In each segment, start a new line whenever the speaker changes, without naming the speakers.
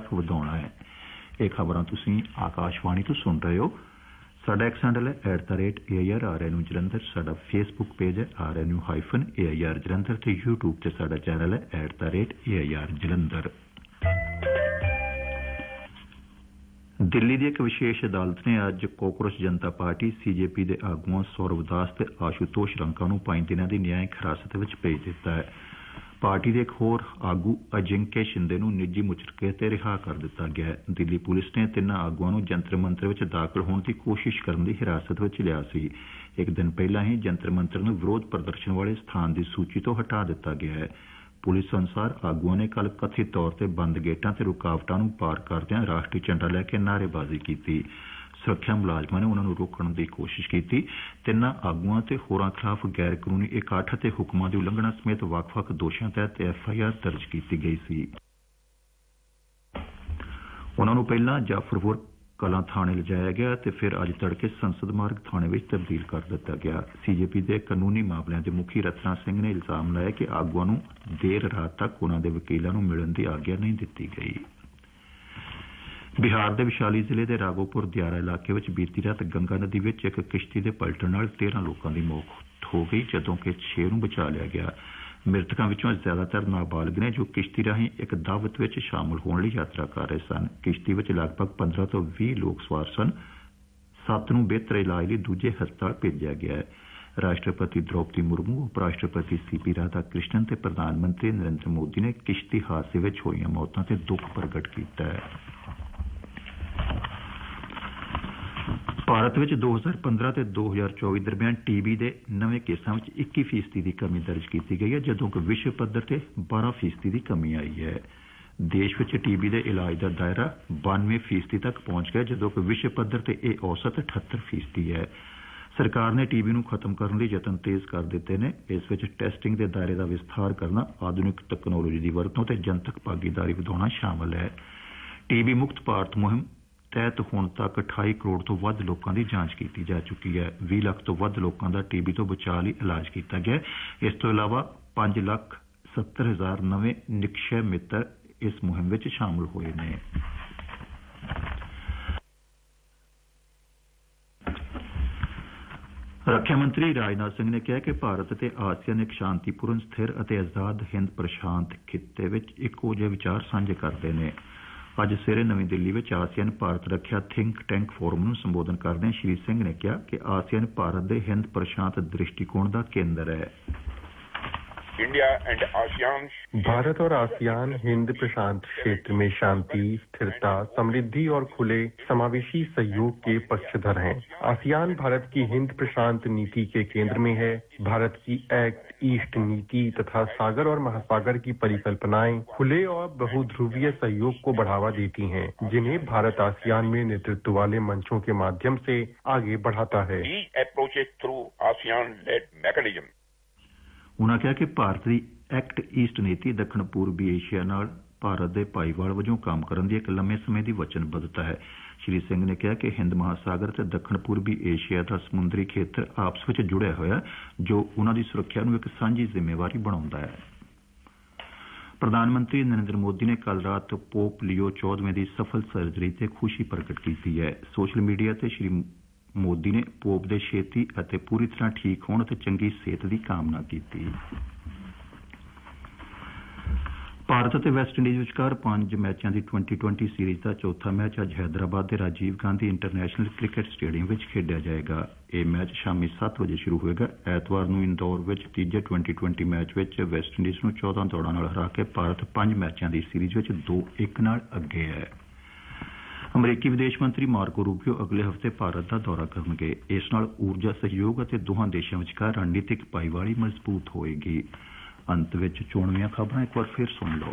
तक ਵਧਾਉਣਾ है। ਇਹ ਖਬਰਾਂ ਤੁਸੀਂ ਆਕਾਸ਼ਵਾਣੀ ਤੋਂ ਸੁਣ ਰਹੇ ਹੋ। ਸਾਡਾ ਐਕਸ ਹੈਂਡਲ ਹੈ @AIRRNU ਜਲੰਧਰ। ਸਾਡਾ ਫੇਸਬੁੱਕ ਪੇਜ ਹੈ RNU-AIR ਜਲੰਧਰ ਤੇ YouTube ਤੇ ਸਾਡਾ ਚੈਨਲ ਹੈ @AIR ਜਲੰਧਰ। ਦਿੱਲੀ ਦੀ ਇੱਕ ਵਿਸ਼ੇਸ਼ ਅਦਾਲਤ ਨੇ ਅੱਜ ਕਾਕਰੋਚ ਜਨਤਾ ਪਾਰਟੀ CJP ਦੇ ਆਗੂਆਂ ਸੌਰਵ ਦਾਸ ਤੇ ਆਸ਼ੂਤੋਸ਼ ਰੰਕਾ ਨੂੰ 5 ਦਿਨਾਂ ਦੀ ਨਿਆਇਕ ਹਿਰਾਸਤ ਵਿੱਚ ਭੇਜ ਦਿੱਤਾ ਹੈ। ਪਾਰਟੀ ਦੇ ਇੱਕ ਹੋਰ ਆਗੂ ਅਜਿੰਕੇ ਸ਼ਿੰਦੇ ਨੂੰ ਨਿੱਜੀ ਮੁਚਲਕੇ ਤੇ ਰਿਹਾ ਕਰ ਦਿੱਤਾ ਗਿਆ ਹੈ। ਦਿੱਲੀ ਪੁਲਿਸ ਨੇ ਤਿੰਨਾਂ ਆਗੂਆਂ ਨੂੰ ਜੰਤਰ ਮੰਤਰ ਵਿੱਚ ਦਾਖਲ ਹੋਣ ਦੀ ਕੋਸ਼ਿਸ਼ ਕਰਨ ਦੀ ਹਿਰਾਸਤ ਵਿੱਚ ਲਿਆ ਸੀ। ਇੱਕ ਦਿਨ ਪਹਿਲਾਂ ਹੀ ਜੰਤਰ ਮੰਤਰ ਨੂੰ ਵਿਰੋਧ ਪ੍ਰਦਰਸ਼ਨ ਵਾਲੇ ਸਥਾਨ ਦੀ ਸੂਚੀ ਤੋਂ ਹਟਾ ਦਿੱਤਾ ਗਿਆ ਹੈ। ਪੁਲਿਸ ਅਨੁਸਾਰ ਆਗੂਆਂ ਨੇ ਕੱਲ੍ਹ ਕਥਿਤ ਤੌਰ ਤੇ ਬੰਦ ਗੇਟਾਂ ਤੇ ਰੁਕਾਵਟਾਂ ਨੂੰ ਪਾਰ ਕਰਦਿਆਂ ਰਾਸ਼ਟਰੀ ਝੰਡਾ ਲੈ ਕੇ ਨਾਅਰੇਬਾਜ਼ੀ ਕੀਤੀ। ਸੁਰੱਖਿਆ ਮੁਲਾਜ਼ਮਾਂ ਨੇ ਉਨ੍ਹਾਂ ਨੂੰ ਰੋਕਣ ਦੀ ਕੋਸ਼ਿਸ਼ ਕੀਤੀ। ਤਿੰਨਾਂ ਆਗੂਆਂ ਤੇ ਹੋਰਾਂ ਖਿਲਾਫ ਗੈਰ ਕਾਨੂੰਨੀ ਇਕੱਠ ਅਤੇ ਹੁਕਮਾਂ ਦੀ ਉਲੰਘਣਾ ਸਮੇਤ ਵੱਖ-ਵੱਖ ਦੋਸ਼ਾਂ ਤਹਿਤ FIR ਦਰਜ ਕੀਤੀ ਗਈ ਸੀ। ਉਨ੍ਹਾਂ ਨੂੰ ਪਹਿਲਾਂ ਜਾਫਰਪੁਰ ਕਲਾਂ ਥਾਣੇ ਲਿਜਾਇਆ ਗਿਆ ਤੇ ਫਿਰ ਅੱਜ ਤੜਕੇ ਸੰਸਦ ਮਾਰਗ ਥਾਣੇ ਵਿੱਚ ਤਬਦੀਲ ਕਰ ਦਿੱਤਾ ਗਿਆ। CJP ਦੇ ਕਾਨੂੰਨੀ ਮਾਮਲਿਆਂ ਦੇ ਮੁਖੀ ਰਤਨਾ ਸਿੰਘ ਨੇ ਇਲਜ਼ਾਮ ਲਾਇਆ ਕਿ ਆਗੂਆਂ ਨੂੰ ਦੇਰ ਰਾਤ ਤੱਕ ਉਨ੍ਹਾਂ ਦੇ ਵਕੀਲਾਂ ਨੂੰ ਮਿਲਣ ਦੀ ਆਗਿਆ ਨਹੀਂ ਦਿੱਤੀ ਗਈ। ਬਿਹਾਰ ਦੇ ਵਿਸ਼ਾਲੀ ਜ਼ਿਲ੍ਹੇ ਦੇ ਰਾਘੋਪੁਰ ਦਿਆਰਾ ਇਲਾਕੇ ਵਿੱਚ ਬੀਤੀ ਰਾਤ ਗੰਗਾ ਨਦੀ ਵਿੱਚ ਇੱਕ ਕਿਸ਼ਤੀ ਦੇ ਪਲਟਣ ਨਾਲ 13 ਲੋਕਾਂ ਦੀ ਮੌਤ ਹੋ ਗਈ ਜਦੋਂ ਕਿ 6 ਨੂੰ ਬਚਾ ਲਿਆ ਗਿਆ। ਮ੍ਰਿਤਕਾਂ ਵਿੱਚੋਂ ਜ਼ਿਆਦਾਤਰ ਨਾਬਾਲਗ ਨੇ ਜੋ ਕਿਸ਼ਤੀ ਰਾਹੀਂ ਇੱਕ ਦਾਵਤ ਵਿੱਚ ਸ਼ਾਮਲ ਹੋਣ ਲਈ ਯਾਤਰਾ ਕਰ ਰਹੇ ਸਨ। ਕਿਸ਼ਤੀ ਵਿੱਚ ਲਗਭਗ 15 ਤੋਂ 20 ਲੋਕ ਸਵਾਰ ਸਨ। 7 ਨੂੰ ਬਿਹਤਰ ਇਲਾਜ ਲਈ ਦੂਜੇ ਹਸਪਤਾਲ ਭੇਜਿਆ ਗਿਆ ਹੈ। ਰਾਸ਼ਟਰਪਤੀ ਦ੍ਰੌਪਦੀ ਮੁਰਮੂ, ਉਪ ਰਾਸ਼ਟਰਪਤੀ CP ਰਾਧਾ ਕ੍ਰਿਸ਼ਨਨ ਤੇ ਪ੍ਰਧਾਨ ਮੰਤਰੀ ਨਰਿੰਦਰ ਮੋਦੀ ਨੇ ਕਿਸ਼ਤੀ ਹਾਦਸੇ ਵਿੱਚ ਹੋਈਆਂ ਮੌਤਾਂ ਤੇ ਦੁੱਖ ਪ੍ਰਗਟ ਕੀਤਾ ਹੈ। ਭਾਰਤ ਵਿੱਚ 2015 ਤੇ 2024 ਦਰਮਿਆਨ TB ਦੇ ਨਵੇਂ ਕੇਸਾਂ ਵਿੱਚ 21% ਦੀ ਕਮੀ ਦਰਜ ਕੀਤੀ ਗਈ ਹੈ ਜਦੋਂ ਕਿ ਵਿਸ਼ਵ ਪੱਧਰ ਤੇ 12% ਦੀ ਕਮੀ ਆਈ ਹੈ। ਦੇਸ਼ ਵਿੱਚ TB ਦੇ ਇਲਾਜ ਦਾ ਦਾਇਰਾ 92% ਤੱਕ ਪਹੁੰਚ ਗਿਆ ਜਦੋਂ ਕਿ ਵਿਸ਼ਵ ਪੱਧਰ ਤੇ ਇਹ ਔਸਤ 78% ਹੈ। ਸਰਕਾਰ ਨੇ TB ਨੂੰ ਖਤਮ ਕਰਨ ਲਈ ਯਤਨ ਤੇਜ਼ ਕਰ ਦਿੱਤੇ ਨੇ। ਇਸ ਵਿੱਚ ਟੈਸਟਿੰਗ ਦੇ ਦਾਇਰੇ ਦਾ ਵਿਸਥਾਰ ਕਰਨਾ, ਆਧੁਨਿਕ ਤਕਨਾਲੋਜੀ ਦੀ ਵਰਤੋਂ ਤੇ ਜਨਤਕ ਭਾਗੀਦਾਰੀ ਵਧਾਉਣਾ ਸ਼ਾਮਲ ਹੈ। TB ਮੁਕਤ ਭਾਰਤ ਮੁਹਿੰਮ ਤਹਿਤ ਹੁਣ ਤੱਕ 28 ਕਰੋੜ ਤੋਂ ਵੱਧ ਲੋਕਾਂ ਦੀ ਜਾਂਚ ਕੀਤੀ ਜਾ ਚੁੱਕੀ ਹੈ। 20 ਲੱਖ ਤੋਂ ਵੱਧ ਲੋਕਾਂ ਦਾ TB ਤੋਂ ਬਚਾਅ ਲਈ ਇਲਾਜ ਕੀਤਾ ਗਿਆ। ਇਸ ਤੋਂ ਇਲਾਵਾ 5,70,000 ਨਵੇਂ ਨਿਕਸ਼ੈ ਮਿੱਤਰ ਇਸ ਮੁਹਿੰਮ ਵਿੱਚ ਸ਼ਾਮਲ ਹੋਏ ਨੇ। ਰੱਖਿਆ ਮੰਤਰੀ ਰਾਜਨਾਥ ਸਿੰਘ ਨੇ ਕਿਹਾ ਕਿ ਭਾਰਤ ਅਤੇ ਆਸੀਆਨ ਇੱਕ ਸ਼ਾਂਤੀਪੂਰਨ, ਸਥਿਰ ਅਤੇ ਆਜ਼ਾਦ ਹਿੰਦ ਪ੍ਰਸ਼ਾਂਤ ਖਿੱਤੇ ਵਿੱਚ ਇੱਕੋ ਜਿਹੇ ਵਿਚਾਰ ਸਾਂਝੇ ਕਰਦੇ ਨੇ। ਅੱਜ ਸਵੇਰੇ ਨਵੀਂ ਦਿੱਲੀ ਵਿੱਚ ਆਸੀਆਨ ਭਾਰਤ ਰੱਖਿਆ ਥਿੰਕ ਟੈਂਕ ਫੋਰਮ ਨੂੰ ਸੰਬੋਧਨ ਕਰਦਿਆਂ ਸ਼੍ਰੀ ਸਿੰਘ ਨੇ ਕਿਹਾ ਕਿ ਆਸੀਆਨ ਭਾਰਤ ਦੇ ਹਿੰਦ ਪ੍ਰਸ਼ਾਂਤ ਦ੍ਰਿਸ਼ਟੀਕੋਣ ਦਾ ਕੇਂਦਰ ਹੈ।
भारत और आसियान हिंद प्रशांत क्षेत्र में शांति, स्थिरता, समृद्धि और खुले समावेशी सहयोग के पक्षधर हैं। आसियान भारत की हिंद प्रशांत नीति के केंद्र में है। भारत की एक्ट ईस्ट नीति तथा सागर और महासागर की परिकल्पनाएं खुले और बहुध्रुवीय सहयोग को बढ़ावा देती हैं, जिन्हें भारत आसियान में नेतृत्व वाले मंचों के माध्यम से आगे बढ़ाता है।
ਉਨ੍ਹਾਂ ਕਿਹਾ ਕਿ ਭਾਰਤ ਦੀ ਐਕਟ ਈਸਟ ਨੀਤੀ ਦੱਖਣ ਪੂਰਬੀ ਏਸ਼ੀਆ ਨਾਲ ਭਾਰਤ ਦੇ ਭਾਈਵਾਲ ਵਜੋਂ ਕੰਮ ਕਰਨ ਦੀ ਇੱਕ ਲੰਮੇ ਸਮੇਂ ਦੀ ਵਚਨਬੱਧਤਾ ਹੈ। ਸ਼੍ਰੀ ਸਿੰਘ ਨੇ ਕਿਹਾ ਕਿ ਹਿੰਦ ਮਹਾਸਾਗਰ ਤੇ ਦੱਖਣ ਪੂਰਬੀ ਏਸ਼ੀਆ ਦਾ ਸਮੁੰਦਰੀ ਖੇਤਰ ਆਪਸ ਵਿੱਚ ਜੁੜਿਆ ਹੋਇਆ ਜੋ ਉਨ੍ਹਾਂ ਦੀ ਸੁਰੱਖਿਆ ਨੂੰ ਇੱਕ ਸਾਂਝੀ ਜ਼ਿੰਮੇਵਾਰੀ ਬਣਾਉਂਦਾ ਹੈ। ਪ੍ਰਧਾਨ ਮੰਤਰੀ ਨਰਿੰਦਰ ਮੋਦੀ ਨੇ ਕੱਲ੍ਹ ਰਾਤ ਪੋਪ ਲੀਓ 14ਵੇਂ ਦੀ ਸਫਲ ਸਰਜਰੀ ਤੇ ਖੁਸ਼ੀ ਪ੍ਰਗਟ ਕੀਤੀ ਹੈ। ਸੋਸ਼ਲ ਮੀਡੀਆ ਤੇ ਸ਼੍ਰੀ ਮੋਦੀ ਨੇ ਪੋਪ ਦੇ ਛੇਤੀ ਅਤੇ ਪੂਰੀ ਤਰ੍ਹਾਂ ਠੀਕ ਹੋਣ ਅਤੇ ਚੰਗੀ ਸਿਹਤ ਦੀ ਕਾਮਨਾ ਕੀਤੀ। ਭਾਰਤ ਅਤੇ ਵੈਸਟਇੰਡੀਜ਼ ਵਿਚਕਾਰ 5 ਮੈਚਾਂ ਦੀ 2020 ਸੀਰੀਜ਼ ਦਾ ਚੌਥਾ ਮੈਚ ਅੱਜ ਹੈਦਰਾਬਾਦ ਦੇ Rajiv Gandhi international cricket stadium ਵਿੱਚ ਖੇਡਿਆ ਜਾਏਗਾ। ਇਹ ਮੈਚ ਸ਼ਾਮੀ 7 ਵਜੇ ਸ਼ੁਰੂ ਹੋਏਗਾ। ਐਤਵਾਰ ਨੂੰ ਇੰਦੌਰ ਵਿੱਚ ਤੀਜੇ 2020 ਮੈਚ ਵਿੱਚ ਵੈਸਟਇੰਡੀਜ਼ ਨੂੰ 14 ਦੌੜਾਂ ਨਾਲ ਹਰਾ ਕੇ ਭਾਰਤ 5 ਮੈਚਾਂ ਦੀ ਸੀਰੀਜ਼ ਵਿੱਚ 2-1 ਨਾਲ ਅੱਗੇ ਹੈ। ਅਮਰੀਕੀ ਵਿਦੇਸ਼ ਮੰਤਰੀ ਮਾਰਕੋ ਰੂਬੀਓ ਅਗਲੇ ਹਫ਼ਤੇ ਭਾਰਤ ਦਾ ਦੌਰਾ ਕਰਨਗੇ। ਇਸ ਨਾਲ ਊਰਜਾ ਸਹਿਯੋਗ ਅਤੇ ਦੋਹਾਂ ਦੇਸ਼ਾਂ ਵਿਚਕਾਰ ਰਣਨੀਤਿਕ ਭਾਈਵਾਲੀ ਮਜ਼ਬੂਤ ਹੋਏਗੀ। ਅੰਤ ਵਿੱਚ ਚੋਣਵੀਆਂ ਖਬਰਾਂ ਇੱਕ ਵਾਰ ਫਿਰ ਸੁਣ ਲਓ।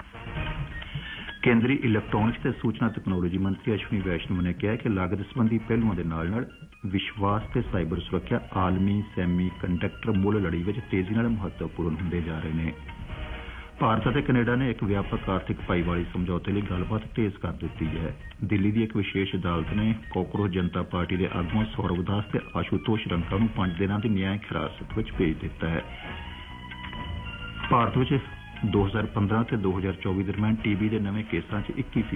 ਕੇਂਦਰੀ ਇਲੈਕਟ੍ਰੋਨਿਕਸ ਤੇ ਸੂਚਨਾ ਤਕਨਾਲੋਜੀ ਮੰਤਰੀ ਅਸ਼ਵਨੀ ਵੈਸ਼ਨਵ ਨੇ ਕਿਹਾ ਕਿ ਲਾਗਤ ਸੰਬੰਧੀ ਪਹਿਲੂਆਂ ਦੇ ਨਾਲ ਵਿਸ਼ਵਾਸ ਤੇ ਸਾਈਬਰ ਸੁਰੱਖਿਆ ਆਲਮੀ ਸੈਮੀ ਕੰਡਕਟਰ ਮੁੱਲ ਲੜੀ ਵਿੱਚ ਤੇਜ਼ੀ ਨਾਲ ਮਹੱਤਵਪੂਰਨ ਹੁੰਦੇ ਜਾ ਰਹੇ ਨੇ। ਭਾਰਤ ਅਤੇ ਕੈਨੇਡਾ ਨੇ ਇੱਕ ਵਿਆਪਕ ਆਰਥਿਕ ਭਾਈਵਾਲੀ ਸਮਝੌਤੇ ਲਈ ਗੱਲਬਾਤ ਤੇਜ਼ ਕਰ ਦਿੱਤੀ ਹੈ। ਦਿੱਲੀ ਦੀ ਇੱਕ ਵਿਸ਼ੇਸ਼ ਅਦਾਲਤ ਨੇ ਕਾਕਰੋਚ ਜਨਤਾ ਪਾਰਟੀ ਦੇ ਆਗੂਆਂ ਸੌਰਵ ਦਾਸ ਤੇ ਆਸ਼ੂਤੋਸ਼ ਰੰਕਾ ਨੂੰ 5 ਦਿਨਾਂ ਦੀ ਨਿਆਇਕ ਹਿਰਾਸਤ ਵਿੱਚ ਭੇਜ ਦਿੱਤਾ ਹੈ। ਭਾਰਤ ਵਿੱਚ 2015 ਤੇ 2024 ਦਰਮਿਆਨ TB ਦੇ ਨਵੇਂ ਕੇਸਾਂ 'ਚ 21%